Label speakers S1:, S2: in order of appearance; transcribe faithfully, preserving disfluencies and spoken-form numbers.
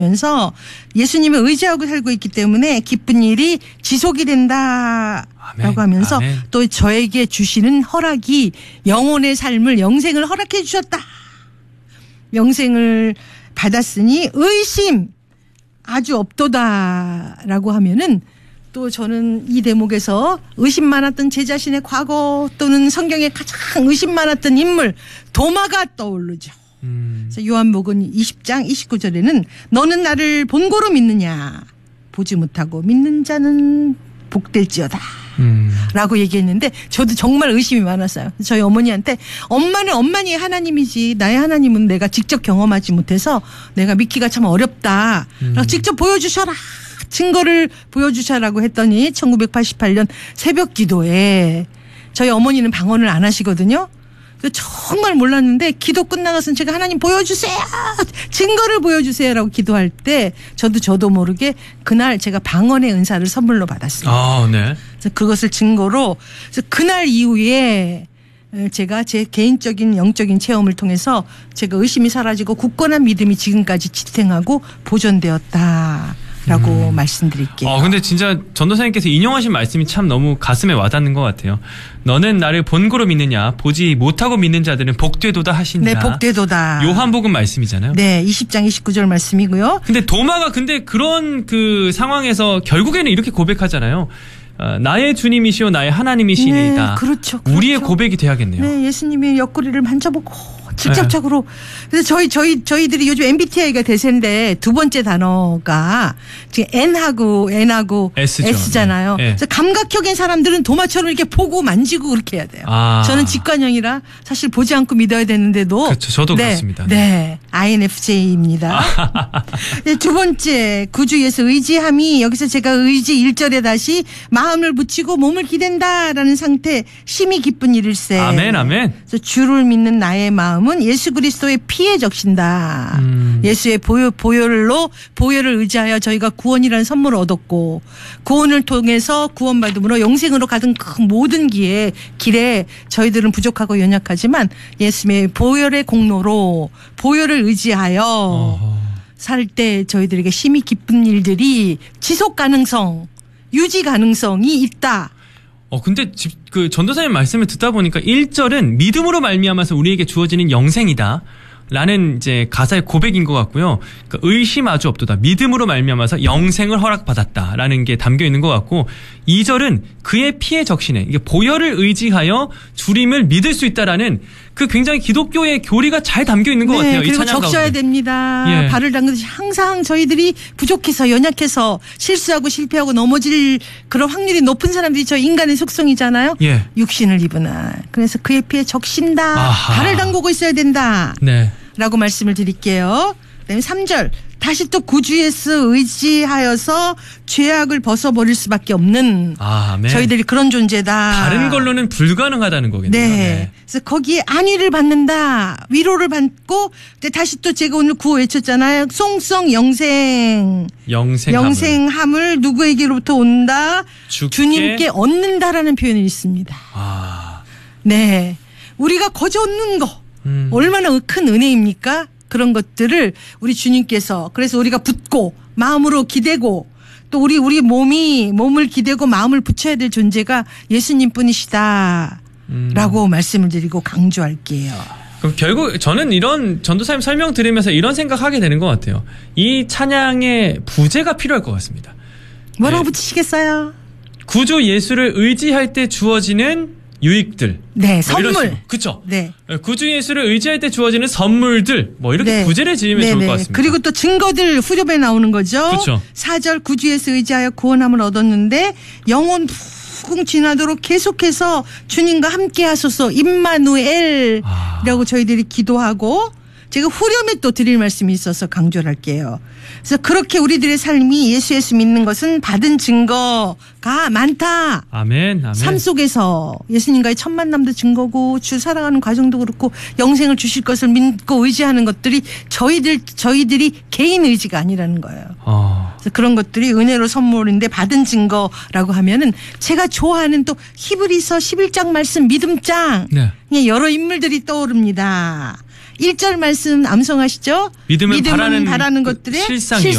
S1: 면서 예수님을 의지하고 살고 있기 때문에 기쁜 일이 지속이 된다라고
S2: 아멘.
S1: 하면서
S2: 아멘.
S1: 또 저에게 주시는 허락이 영혼의 삶을 영생을 허락해 주셨다. 영생을 받았으니 의심 아주 없도다라고 하면은 또 저는 이 대목에서 의심 많았던 제 자신의 과거 또는 성경에 가장 의심 많았던 인물 도마가 떠오르죠.
S2: 음.
S1: 그래서 요한복음 이십 장 이십구 절에는 너는 나를 본고로 믿느냐 보지 못하고 믿는 자는 복될지어다
S2: 음.
S1: 라고 얘기했는데 저도 정말 의심이 많았어요. 저희 어머니한테 엄마는 엄마니 하나님이지 나의 하나님은 내가 직접 경험하지 못해서 내가 믿기가 참 어렵다.
S2: 음.
S1: 직접 보여주셔라. 증거를 보여주셔라고 했더니 천구백팔십팔 년 새벽 기도에 저희 어머니는 방언을 안 하시거든요. 정말 몰랐는데 기도 끝나가서 제가 하나님 보여주세요. 증거를 보여주세요라고 기도할 때 저도 저도 모르게 그날 제가 방언의 은사를 선물로 받았습니다.
S2: 아, 네.
S1: 그래서 그것을 증거로 그래서 그날 이후에 제가 제 개인적인 영적인 체험을 통해서 제가 의심이 사라지고 굳건한 믿음이 지금까지 지탱하고 보존되었다. 라고 음. 말씀드릴게요.
S2: 어, 근데 진짜 전도사님께서 인용하신 말씀이 참 너무 가슴에 와닿는 것 같아요. 너는 나를 본고로 믿느냐 보지 못하고 믿는 자들은 복되도다 하시니라.
S1: 네, 복되도다.
S2: 요한복음 말씀이잖아요.
S1: 네, 이십 장 이십구 절 말씀이고요.
S2: 근데 도마가 근데 그런 그 상황에서 결국에는 이렇게 고백하잖아요. 어, 나의 주님이시오 나의 하나님이시니이다.
S1: 네, 그렇죠, 그렇죠.
S2: 우리의 고백이 돼야겠네요.
S1: 네, 예수님의 옆구리를 만져보고 직접적으로. 네. 그래서 저희 저희 저희들이 요즘 엠비티아이가 대세인데 두 번째 단어가 지금 N하고 N하고
S2: S죠.
S1: S잖아요.
S2: 네.
S1: 그래서 감각형인 사람들은 도마처럼 이렇게 보고 만지고 그렇게 해야 돼요.
S2: 아.
S1: 저는 직관형이라 사실 보지 않고 믿어야 되는데도.
S2: 그렇죠. 저도
S1: 네,
S2: 그렇습니다.
S1: 네, 네. 아이엔에프제이입니다. 네, 두 번째 구주 예수 의지함이 여기서 제가 의지 일 절에 다시 마음을 붙이고 몸을 기댄다라는 상태 심히 기쁜 일일세.
S2: 아멘 아멘.
S1: 그래서 주를 믿는 나의 마음은 예수 그리스도의 피에 적신다.
S2: 음.
S1: 예수의 보혈, 보혈로 보혈을 의지하여 저희가 구원이라는 선물을 얻었고 구원을 통해서 구원받음으로 영생으로 가던 그 모든 길에, 길에 저희들은 부족하고 연약하지만 예수의 보혈의 공로로 보혈을 의지하여 살 때 저희들에게 심히 기쁜 일들이 지속 가능성, 유지 가능성이 있다.
S2: 어 근데 집, 그 전도사님 말씀을 듣다 보니까 일 절은 믿음으로 말미암아서 우리에게 주어지는 영생이다. 라는 이제 가사의 고백인 것 같고요. 그러니까 의심 아주 없도다. 믿음으로 말미암아서 영생을 허락받았다라는 게 담겨 있는 것 같고 이 절은 그의 피에 적시네. 이게 보혈을 의지하여 주님을 믿을 수 있다라는 그 굉장히 기독교의 교리가 잘 담겨 있는 것
S1: 네,
S2: 같아요. 이
S1: 그리고
S2: 찬양
S1: 적셔야
S2: 가운데.
S1: 됩니다.
S2: 예.
S1: 발을 담그듯이 항상 저희들이 부족해서 연약해서 실수하고 실패하고 넘어질 그런 확률이 높은 사람들이 저 인간의 속성이잖아요.
S2: 예.
S1: 육신을 입으나. 그래서 그의 피에 적신다.
S2: 아하.
S1: 발을 담그고 있어야 된다.
S2: 네.
S1: 라고 말씀을 드릴게요. 그다음에 삼 절 다시 또 구주 예수 의지하여서 죄악을 벗어버릴 수밖에 없는
S2: 아, 네.
S1: 저희들이 그런 존재다.
S2: 다른 걸로는 불가능하다는 거겠네요.
S1: 네.
S2: 네.
S1: 그래서 거기에 안위를 받는다. 위로를 받고 다시 또 제가 오늘 구호 외쳤잖아요. 송송 영생.
S2: 영생함을.
S1: 영생함을 누구에게로부터 온다.
S2: 주께.
S1: 주님께 얻는다라는 표현이 있습니다.
S2: 아.
S1: 네. 우리가 거저 얻는 거.
S2: 음.
S1: 얼마나 큰 은혜입니까? 그런 것들을 우리 주님께서 그래서 우리가 붙고 마음으로 기대고 또 우리 우리 몸이 몸을 기대고 마음을 붙여야 될 존재가 예수님뿐이시다라고 음. 말씀을 드리고 강조할게요.
S2: 그럼 결국 저는 이런 전도사님 설명 들으면서 이런 생각하게 되는 것 같아요. 이 찬양의 부제가 필요할 것 같습니다.
S1: 뭐라고
S2: 네.
S1: 붙이시겠어요?
S2: 구주 예수를 의지할 때 주어지는 유익들.
S1: 네,
S2: 뭐
S1: 선물.
S2: 그렇죠.
S1: 네.
S2: 구주 예수를 의지할 때 주어지는 선물들. 뭐 이렇게
S1: 네.
S2: 부제를 지으면
S1: 네,
S2: 좋을
S1: 네.
S2: 것 같습니다.
S1: 그리고 또 증거들 후렴에 나오는 거죠.
S2: 그렇죠.
S1: 사 절 구주 예수 의지하여 구원함을 얻었는데 영혼 푹 지나도록 계속해서 주님과 함께 하소서 임마누엘이라고
S2: 아.
S1: 저희들이 기도하고 제가 후렴에 또 드릴 말씀이 있어서 강조를 할게요. 그래서 그렇게 우리들의 삶이 예수 예수 믿는 것은 받은 증거가 많다.
S2: 아멘, 아멘.
S1: 삶 속에서 예수님과의 첫 만남도 증거고 주 사랑하는 과정도 그렇고 영생을 주실 것을 믿고 의지하는 것들이 저희들 저희들이 개인 의지가 아니라는 거예요.
S2: 어.
S1: 그래서 그런 것들이 은혜로 선물인데 받은 증거라고 하면은 제가 좋아하는 또 히브리서 십일 장 말씀 믿음장
S2: 네.
S1: 여러 인물들이 떠오릅니다. 일 절 말씀 암송하시죠.
S2: 믿음은,
S1: 믿음은
S2: 바라는,
S1: 바라는
S2: 그
S1: 것들의
S2: 실상이요.